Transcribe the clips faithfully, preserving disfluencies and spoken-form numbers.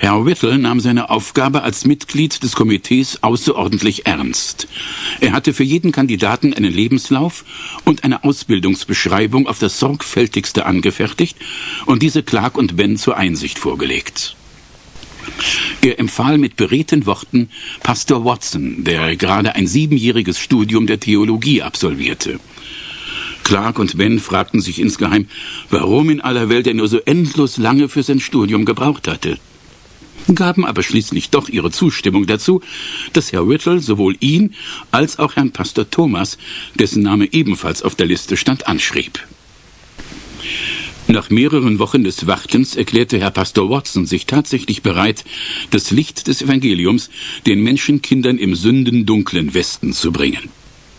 Herr Whittle nahm seine Aufgabe als Mitglied des Komitees außerordentlich ernst. Er hatte für jeden Kandidaten einen Lebenslauf und eine Ausbildungsbeschreibung auf das Sorgfältigste angefertigt und diese Clark und Ben zur Einsicht vorgelegt. Er empfahl mit beredten Worten Pastor Watson, der gerade ein siebenjähriges Studium der Theologie absolvierte. Clark und Ben fragten sich insgeheim, warum in aller Welt er nur so endlos lange für sein Studium gebraucht hatte, gaben aber schließlich doch ihre Zustimmung dazu, dass Herr Whittle sowohl ihn als auch Herrn Pastor Thomas, dessen Name ebenfalls auf der Liste stand, anschrieb. Nach mehreren Wochen des Wartens erklärte Herr Pastor Watson sich tatsächlich bereit, das Licht des Evangeliums den Menschenkindern im sündendunklen Westen zu bringen.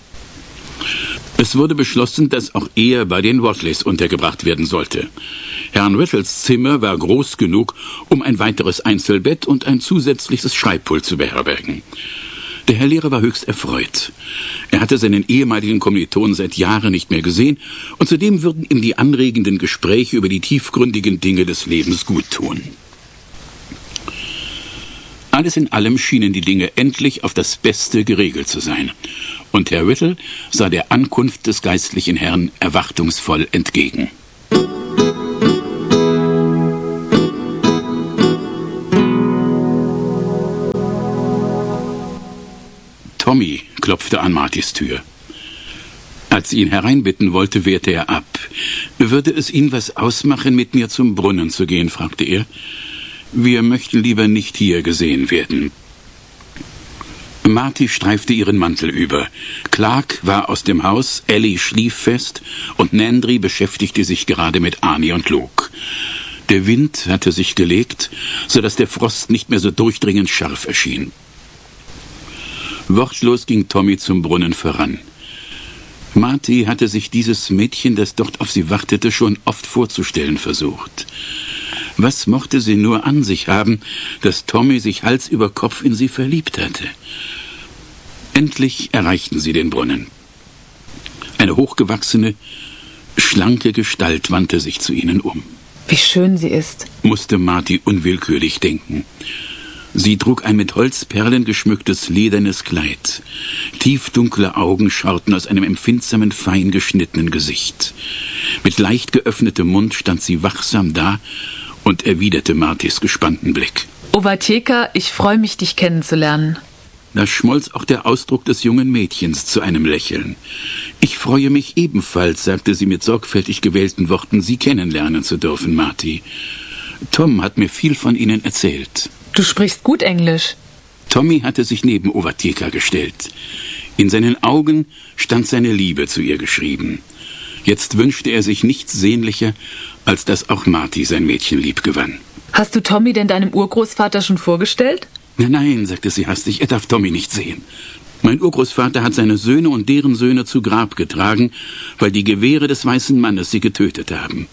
Es wurde beschlossen, dass auch er bei den Watleys untergebracht werden sollte. Herrn Whittles Zimmer war groß genug, um ein weiteres Einzelbett und ein zusätzliches Schreibpult zu beherbergen. Der Herr Lehrer war höchst erfreut. Er hatte seinen ehemaligen Kommilitonen seit Jahren nicht mehr gesehen, und zudem würden ihm die anregenden Gespräche über die tiefgründigen Dinge des Lebens guttun. Alles in allem schienen die Dinge endlich auf das Beste geregelt zu sein, und Herr Whittle sah der Ankunft des geistlichen Herrn erwartungsvoll entgegen. Tommy klopfte an Martys Tür. Als sie ihn hereinbitten wollte, wehrte er ab. »Würde es Ihnen was ausmachen, mit mir zum Brunnen zu gehen?« fragte er. »Wir möchten lieber nicht hier gesehen werden.« Marty streifte ihren Mantel über. Clark war aus dem Haus, Ellie schlief fest und Nandry beschäftigte sich gerade mit Arnie und Luke. Der Wind hatte sich gelegt, so dass der Frost nicht mehr so durchdringend scharf erschien. Wortlos ging Tommy zum Brunnen voran. Marty hatte sich dieses Mädchen, das dort auf sie wartete, schon oft vorzustellen versucht. Was mochte sie nur an sich haben, dass Tommy sich Hals über Kopf in sie verliebt hatte? Endlich erreichten sie den Brunnen. Eine hochgewachsene, schlanke Gestalt wandte sich zu ihnen um. Wie schön sie ist, musste Marty unwillkürlich denken. Sie trug ein mit Holzperlen geschmücktes ledernes Kleid. Tiefdunkle Augen schauten aus einem empfindsamen, fein geschnittenen Gesicht. Mit leicht geöffnetem Mund stand sie wachsam da und erwiderte Martys gespannten Blick. Owateka, ich freue mich, dich kennenzulernen. Da schmolz auch der Ausdruck des jungen Mädchens zu einem Lächeln. Ich freue mich ebenfalls, sagte sie mit sorgfältig gewählten Worten, Sie kennenlernen zu dürfen, Marty. Tom hat mir viel von Ihnen erzählt. Du sprichst gut Englisch. Tommy hatte sich neben Owateka gestellt. In seinen Augen stand seine Liebe zu ihr geschrieben. Jetzt wünschte er sich nichts sehnlicher, als dass auch Marty sein Mädchen lieb gewann. Hast du Tommy denn deinem Urgroßvater schon vorgestellt? Nein, nein, sagte sie hastig, er darf Tommy nicht sehen. Mein Urgroßvater hat seine Söhne und deren Söhne zu Grab getragen, weil die Gewehre des weißen Mannes sie getötet haben.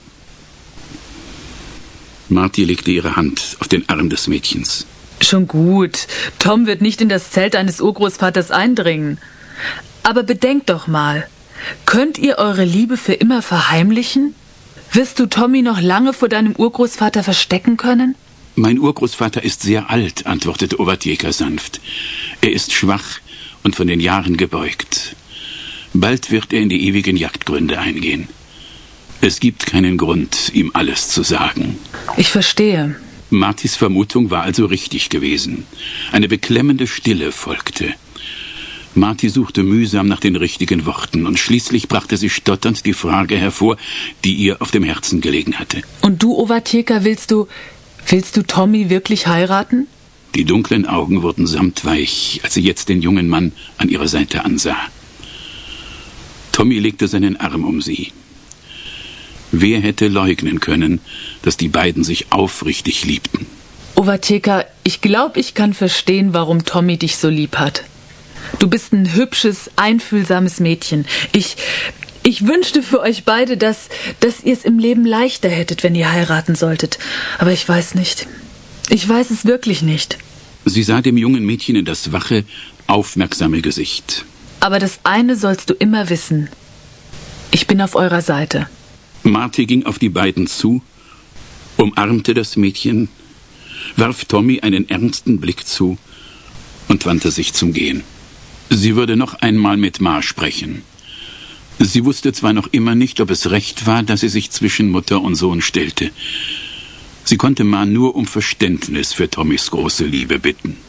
Marty legte ihre Hand auf den Arm des Mädchens. Schon gut. Tom wird nicht in das Zelt deines Urgroßvaters eindringen. Aber bedenkt doch mal, könnt ihr eure Liebe für immer verheimlichen? Wirst du Tommy noch lange vor deinem Urgroßvater verstecken können? Mein Urgroßvater ist sehr alt, antwortete Owateka sanft. Er ist schwach und von den Jahren gebeugt. Bald wird er in die ewigen Jagdgründe eingehen. Es gibt keinen Grund, ihm alles zu sagen. Ich verstehe. Martys Vermutung war also richtig gewesen. Eine beklemmende Stille folgte. Marty suchte mühsam nach den richtigen Worten und schließlich brachte sie stotternd die Frage hervor, die ihr auf dem Herzen gelegen hatte. Und du, Owateka, willst du, willst du Tommy wirklich heiraten? Die dunklen Augen wurden samtweich, als sie jetzt den jungen Mann an ihrer Seite ansah. Tommy legte seinen Arm um sie. Wer hätte leugnen können, dass die beiden sich aufrichtig liebten? Owateka, ich glaube, ich kann verstehen, warum Tommy dich so lieb hat. Du bist ein hübsches, einfühlsames Mädchen. Ich, ich wünschte für euch beide, dass, dass ihr es im Leben leichter hättet, wenn ihr heiraten solltet. Aber ich weiß nicht. Ich weiß es wirklich nicht. Sie sah dem jungen Mädchen in das wache, aufmerksame Gesicht. Aber das eine sollst du immer wissen. Ich bin auf eurer Seite. Marty ging auf die beiden zu, umarmte das Mädchen, warf Tommy einen ernsten Blick zu und wandte sich zum Gehen. Sie würde noch einmal mit Ma sprechen. Sie wusste zwar noch immer nicht, ob es recht war, dass sie sich zwischen Mutter und Sohn stellte. Sie konnte Ma nur um Verständnis für Tommys große Liebe bitten.